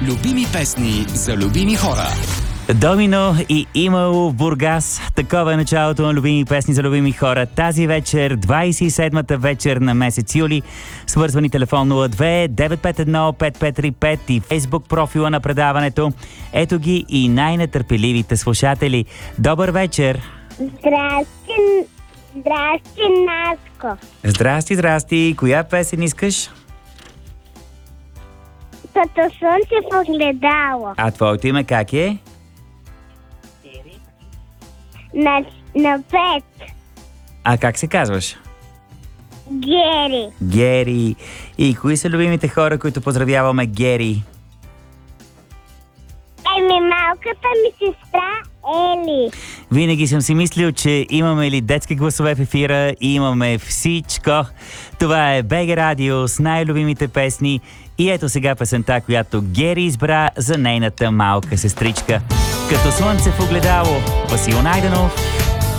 Любими песни за любими хора. Домино и Имало в Бургас. Такова е началото на любими песни за любими хора. Тази вечер, 27-та вечер на месец юли. Свързвани телефон 02-951-5535 и фейсбук профила на предаването. Ето ги и най-нетърпеливите слушатели. Добър вечер! Здрасти, Наско. Здрасти! Коя песен искаш? Като слънце в огледало. А твоето име как е? На 5. А как се казваш? Гери. Гери. И кои са любимите хора, които поздравяваме, Гери? Малката ми сестра Ели. Винаги съм си мислил, че имаме ли детски гласове в ефира, и имаме всичко. Това е БГ Радио с най-любимите песни. И ето сега песента, която Гери избра за нейната малка сестричка. Като слънце в огледало, Васил Найденов.